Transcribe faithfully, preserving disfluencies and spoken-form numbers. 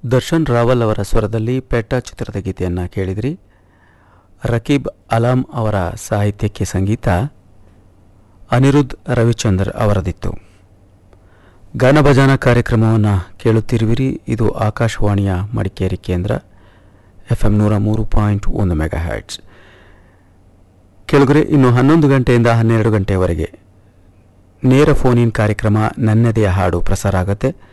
ದರ್ಶನ್ ರಾವಲ್ ಅವರ ಸ್ವರದಲ್ಲಿ ಪೆಟ್ಟ ಚಿತ್ರದ ಗೀತೆಯನ್ನು ಕೇಳಿದಿರಿ. ರಕೀಬ್ ಅಲಾಂ ಅವರ ಸಾಹಿತ್ಯಕ್ಕೆ ಸಂಗೀತ ಅನಿರುದ್ಧ್ ರವಿಚಂದರ್ ಅವರದಿತ್ತು. ಗಾನಭಜಾನ ಕಾರ್ಯಕ್ರಮವನ್ನು ಕೇಳುತ್ತಿರುವಿರಿ. ಇದು ಆಕಾಶವಾಣಿಯ ಮಡಿಕೇರಿ ಕೇಂದ್ರ ಎಫ್ ಎಂ ನೂರ ಮೂರು ಪಾಯಿಂಟ್ ಒಂದು ಮೆಗಾ ಹ್ಯಾಟ್ಸ್. ಕೆಳಗರೆ ಇನ್ನು ಹನ್ನೊಂದು ಗಂಟೆಯಿಂದ ಹನ್ನೆರಡು ಗಂಟೆಯವರೆಗೆ ನೇರ ಫೋನ್ ಇನ್ ಕಾರ್ಯಕ್ರಮ ನನ್ನದೆಯ ಹಾಡು ಪ್ರಸಾರ ಆಗುತ್ತೆ.